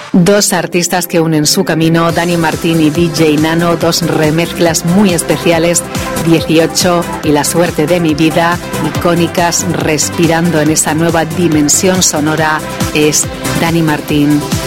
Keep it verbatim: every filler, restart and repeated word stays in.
Dos artistas que unen su camino, Dani Martín y D J Nano, dos remezclas muy especiales, dieciocho y La suerte de mi vida, icónicas, respirando en esa nueva dimensión sonora, es Dani Martín.